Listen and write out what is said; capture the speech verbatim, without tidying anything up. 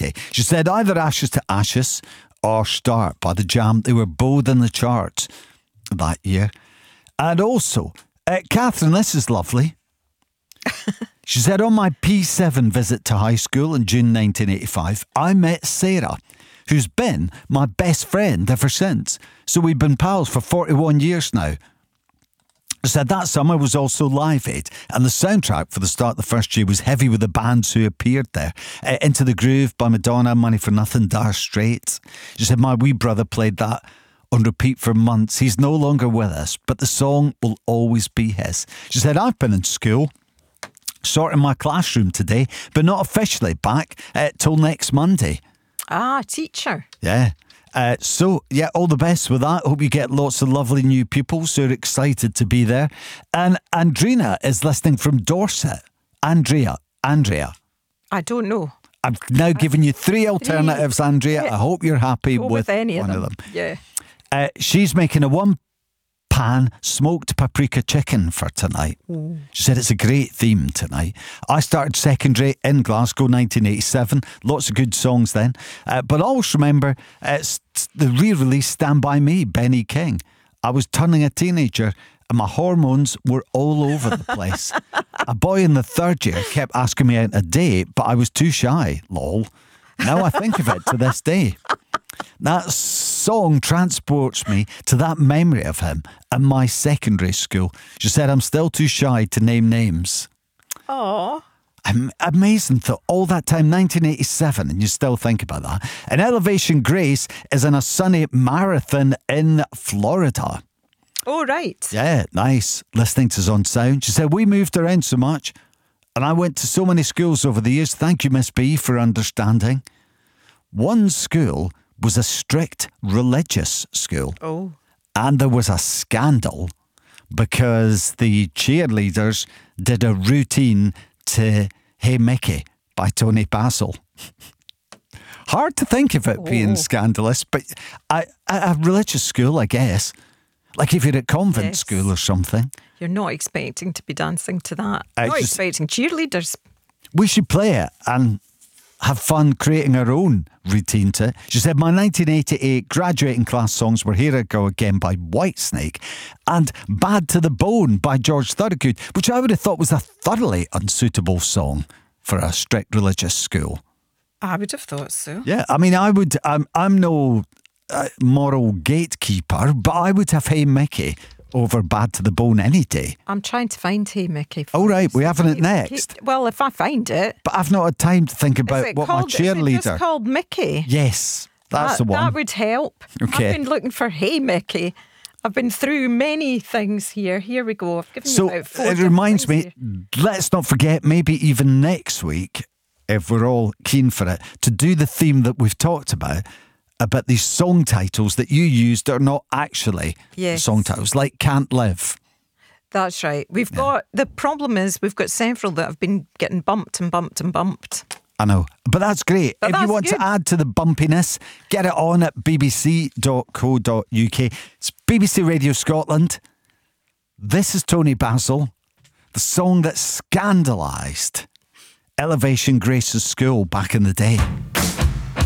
Mickey. She said either Ashes to Ashes or Start by The Jam. They were both in the charts that year. And also, uh, Catherine, this is lovely. She said, on my P seven visit to high school in June nineteen eighty-five, I met Sarah, who's been my best friend ever since. So we've been pals for forty-one years now. She said that summer was also Live Aid, and the soundtrack for the start of the first year was heavy with the bands who appeared there. Uh, Into the Groove by Madonna, Money for Nothing, Dire Straits. She said my wee brother played that on repeat for months. He's no longer with us, but the song will always be his. She said, I've been in school, sorting my classroom today, but not officially back uh, till next Monday. Ah, teacher. Yeah. Uh, so, yeah, all the best with that. Hope you get lots of lovely new pupils who are excited to be there. And Andrina is listening from Dorset. Andrea, Andrea. I don't know. I'm now giving you three alternatives, Andrea. Yeah. I hope you're happy Go with, with any one of of them. them. Yeah. Uh, she's making a one pan smoked paprika chicken for tonight. Ooh. She said it's a great theme tonight. I started secondary in Glasgow nineteen eighty-seven. Lots of good songs then. Uh, but I always remember uh, the re-release Stand By Me, Benny King. I was turning a teenager and my hormones were all over the place. A boy in the third year kept asking me out on a date, but I was too shy, lol. Now I think of it to this day. That song transports me to that memory of him in my secondary school. She said, I'm still too shy to name names. Oh, I'm amazing that all that time, nineteen eighty-seven, and you still think about that. And Elevation Grace is in a sunny marathon in Florida. Oh, right. Yeah, nice. Listening to us on sound. She said, we moved around so much and I went to so many schools over the years. Thank you, Miss B, for understanding. One school was a strict religious school. Oh. And there was a scandal because the cheerleaders did a routine to Hey Mickey by Tony Basil. Hard to think of it oh. being scandalous, but I, a religious school, I guess. Like if you're at convent yes. school or something. You're not expecting to be dancing to that. I not just, expecting cheerleaders. We should play it and have fun creating our own routine to it. She said, my nineteen eighty-eight graduating class songs were Here I Go Again by Whitesnake and Bad to the Bone by George Thorogood, which I would have thought was a thoroughly unsuitable song for a strict religious school. I would have thought so. Yeah, I mean, I would, I'm, I'm no uh, moral gatekeeper, but I would have Hey Mickey over Bad to the Bone any day. I'm trying to find Hey Mickey. All oh, right, we're having it next. Well, if I find it. But I've not had time to think about what called, my cheerleader... Is it just called Mickey? Yes, that's that, the one. That would help. Okay. I've been looking for Hey Mickey. I've been through many things here. Here we go. I've given so you about four it reminds me, here. let's not forget, maybe even next week, if we're all keen for it, to do the theme that we've talked about, about these song titles that you used are not actually yes. song titles, like Can't Live. That's right. We've yeah. got, the problem is we've got several that have been getting bumped and bumped and bumped. I know, but that's great. But if that's you want good. to add to the bumpiness, get it on at b b c dot co dot u k. It's B B C Radio Scotland. This is Tony Basil, the song that scandalised Elevation Grace's school back in the day.